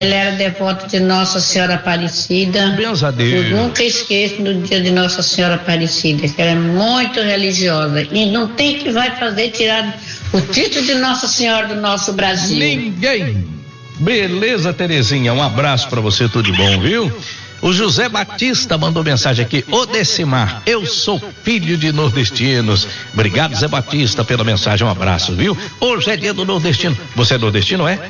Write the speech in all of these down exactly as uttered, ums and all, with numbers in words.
Ele era devoto de Nossa Senhora Aparecida. Benza a Deus. Eu nunca esqueço do dia de Nossa Senhora Aparecida, que ela é muito religiosa. E não tem que vai fazer tirar o título de Nossa Senhora do nosso Brasil. Ninguém. Beleza, Terezinha, um abraço pra você, tudo de bom, viu? O José Batista mandou mensagem aqui: ô Decimar, eu sou filho de nordestinos. Obrigado, Zé Batista, pela mensagem, um abraço, viu? Hoje é dia do nordestino. Você é nordestino, é?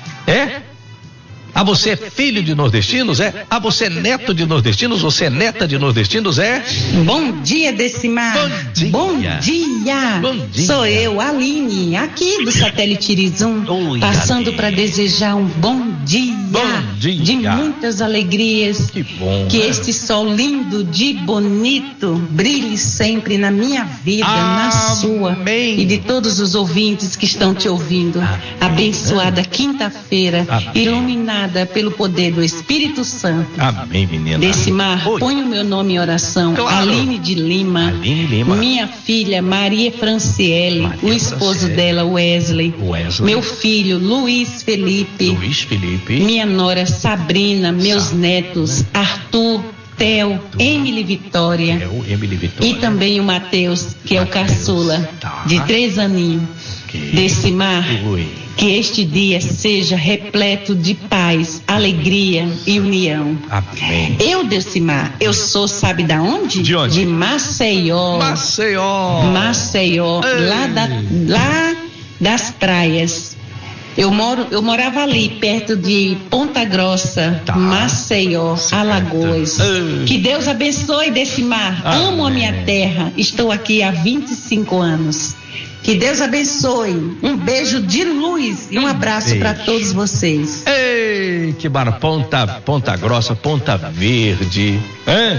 É? Ah, você é filho de nordestinos, é? Ah, você é neto de nordestinos? Você é neta de nordestinos, é? Bom dia, Decimar. Bom dia. Bom dia. Bom dia. Sou eu, Aline, aqui do Satélite Irizum, Oi, passando para desejar um bom dia. Bom dia. De muitas alegrias. Que bom. Que né? este sol lindo de bonito brilhe sempre na minha vida, Amém. na sua e de todos os ouvintes que estão te ouvindo. Amém. Abençoada quinta-feira, Amém. iluminada pelo poder do Espírito Santo. Amém, menina. Decimar, Oi. põe o meu nome em oração. Claro. Aline de Lima. Aline Lima. Minha filha Maria Franciele. Maria O esposo Franciele. dela, Wesley. Wesley. Meu filho Luiz Felipe. Luiz Felipe. Minha nora Sabrina. Meus Sabrina. netos Arthur, Theo, Emily Vitória. É o Emily Vitória. E também o Mateus, que é o Mateus. caçula, Tá. de três aninhos. Que- Decimar, Oi. que este dia seja repleto de paz, alegria e união. Amém. Eu, Decimar, eu sou, sabe da onde? De onde? De Maceió. Maceió. Maceió, Ei. lá, da, lá das praias. Eu moro, eu morava ali, perto de Ponta Grossa, Tá. Maceió, Certo. Alagoas. Ei. Que Deus abençoe, Decimar. Amém. Amo a minha terra. Estou aqui há vinte e cinco anos. Que Deus abençoe. Um beijo de luz e um abraço beijo. para todos vocês. Ei, que bar... Ponta, Ponta Grossa, Ponta Verde, hein?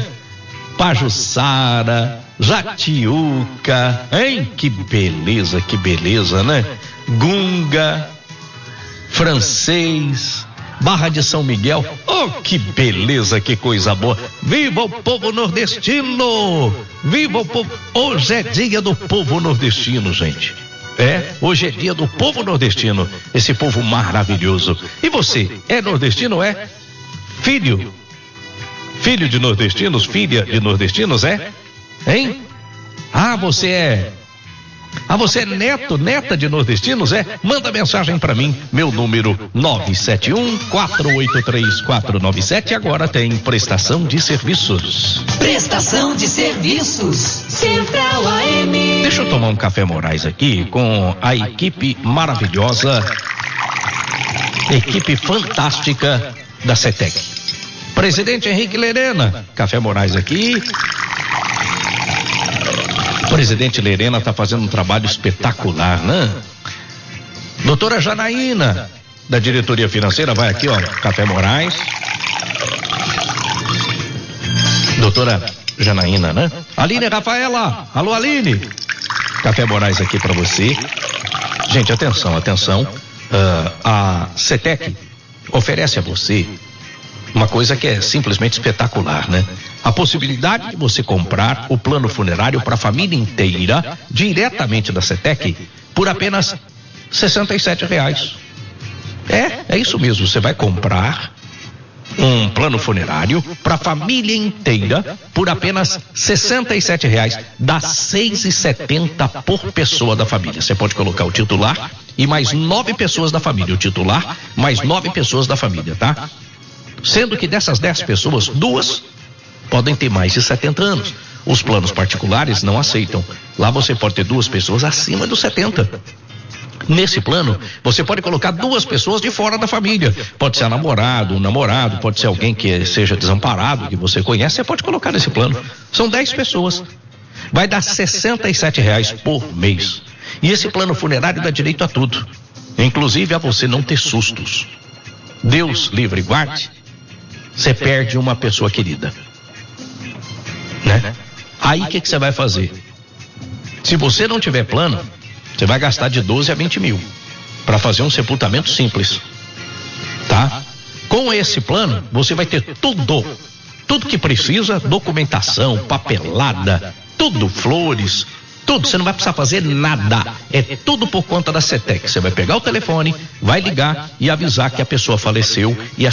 Pajuçara, Jatiuca, hein? Que beleza, que beleza, né? Gunga, Francês, Barra de São Miguel. Oh, que beleza, que coisa boa. Viva o povo nordestino! Viva o povo! Hoje é dia do povo nordestino, gente. É, hoje é dia do povo nordestino, esse povo maravilhoso. E você, é nordestino, é? Filho? Filho de nordestinos? Filha de nordestinos, é? Hein? Ah, você é... Ah, você é neto, neta de nordestinos, é? Manda mensagem pra mim, meu número nove sete um, quatro oito três, quatro nove sete. Agora tem prestação de serviços. Prestação de serviços. Central A M. Deixa eu tomar um café Moraes aqui com a equipe maravilhosa, equipe fantástica da CETEC. Presidente Henrique Lerena, café Moraes aqui. Presidente Lerena está fazendo um trabalho espetacular, né? Doutora Janaína, da diretoria financeira, vai aqui, ó, café Moraes. Doutora Janaína, né? Aline Rafaela, alô Aline. Café Moraes aqui para você. Gente, atenção, atenção. Uh, a CETEC oferece a você uma coisa que é simplesmente espetacular, né? A possibilidade de você comprar o plano funerário para a família inteira diretamente da CETEC por apenas sessenta e sete reais. É, é isso mesmo. Você vai comprar um plano funerário para a família inteira por apenas sessenta e sete reais. Dá seis e setenta por pessoa da família. Você pode colocar o titular e mais nove pessoas da família. O titular mais nove pessoas da família, tá? Sendo que dessas dez pessoas, duas podem ter mais de setenta anos. Os planos particulares não aceitam. Lá você pode ter duas pessoas acima dos setenta. Nesse plano, você pode colocar duas pessoas de fora da família. Pode ser a namorado, um namorado, pode ser alguém que seja desamparado, que você conhece, você pode colocar nesse plano. São dez pessoas. Vai dar sessenta e sete reais por mês. E esse plano funerário dá direito a tudo, inclusive a você não ter sustos. Deus livre e guarde, você perde uma pessoa querida, né? Aí o que que você vai fazer? Se você não tiver plano, você vai gastar de doze a vinte mil para fazer um sepultamento simples, tá? Com esse plano, você vai ter tudo, tudo que precisa, documentação, papelada, tudo, flores, Tudo, você não vai precisar fazer nada. É tudo por conta da CETEC. Você vai pegar o telefone, vai ligar e avisar que a pessoa faleceu e a